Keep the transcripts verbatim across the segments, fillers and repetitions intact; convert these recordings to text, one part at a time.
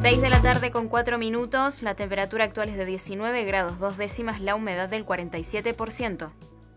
seis de la tarde con cuatro minutos, la temperatura actual es de diecinueve grados dos décimas, la humedad del cuarenta y siete por ciento.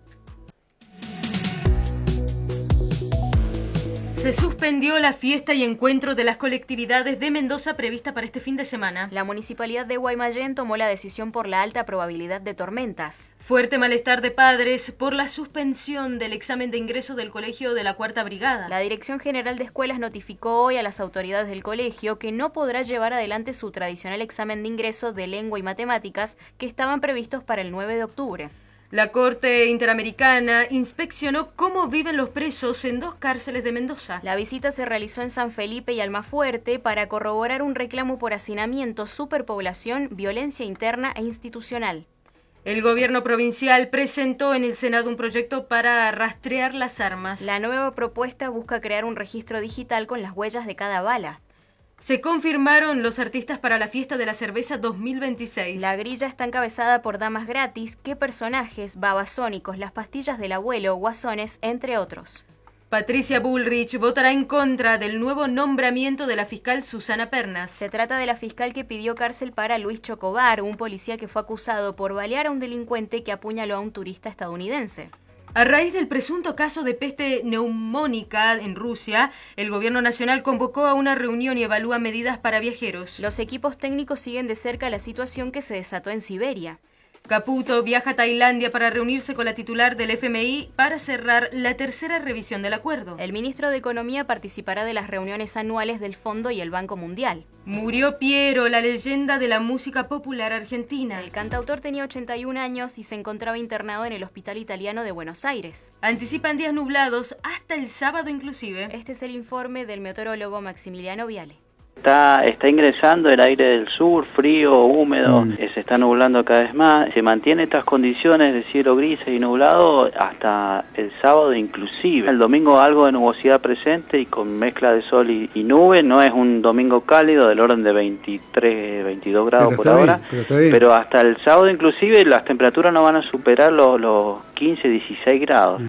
Se suspendió la fiesta y encuentro de las colectividades de Mendoza prevista para este fin de semana. La municipalidad de Guaymallén tomó la decisión por la alta probabilidad de tormentas. Fuerte malestar de padres por la suspensión del examen de ingreso del colegio de la Cuarta Brigada. La Dirección General de Escuelas notificó hoy a las autoridades del colegio que no podrá llevar adelante su tradicional examen de ingreso de lengua y matemáticas que estaban previstos para el nueve de octubre. La Corte Interamericana inspeccionó cómo viven los presos en dos cárceles de Mendoza. La visita se realizó en San Felipe y Almafuerte para corroborar un reclamo por hacinamiento, superpoblación, violencia interna e institucional. El gobierno provincial presentó en el Senado un proyecto para rastrear las armas. La nueva propuesta busca crear un registro digital con las huellas de cada bala. Se confirmaron los artistas para la fiesta de la cerveza dos mil veintiséis. La grilla está encabezada por Damas Gratis, Qué Personajes, Babasónicos, Las Pastillas del Abuelo, Guasones, entre otros. Patricia Bullrich votará en contra del nuevo nombramiento de la fiscal Susana Pernas. Se trata de la fiscal que pidió cárcel para Luis Chocobar, un policía que fue acusado por balear a un delincuente que apuñaló a un turista estadounidense. A raíz del presunto caso de peste neumónica en Rusia, el gobierno nacional convocó a una reunión y evalúa medidas para viajeros. Los equipos técnicos siguen de cerca la situación que se desató en Siberia. Caputo viaja a Tailandia para reunirse con la titular del F M I para cerrar la tercera revisión del acuerdo. El ministro de Economía participará de las reuniones anuales del Fondo y el Banco Mundial. Murió Piero, la leyenda de la música popular argentina. El cantautor tenía ochenta y un años y se encontraba internado en el Hospital Italiano de Buenos Aires. Anticipan días nublados hasta el sábado inclusive. Este es el informe del meteorólogo Maximiliano Viale. Está, está ingresando el aire del sur, frío, húmedo, mm. se está nublando cada vez más. Se mantienen estas condiciones de cielo gris y nublado hasta el sábado inclusive. El domingo algo de nubosidad presente y con mezcla de sol y, y nube. No es un domingo cálido del orden de veintitrés, veintidós grados por ahora. Bien, pero, pero hasta el sábado inclusive las temperaturas no van a superar los, los quince, dieciséis grados.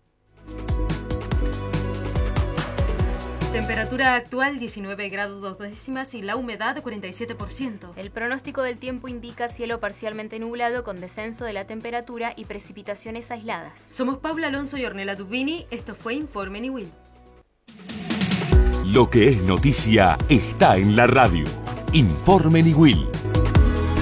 Temperatura actual diecinueve grados dos décimas y la humedad cuarenta y siete por ciento. El pronóstico del tiempo indica cielo parcialmente nublado con descenso de la temperatura y precipitaciones aisladas. Somos Paula Alonso y Ornella Dubini. Esto fue Informe Niwil. Lo que es noticia está en la radio. Informe Niwil.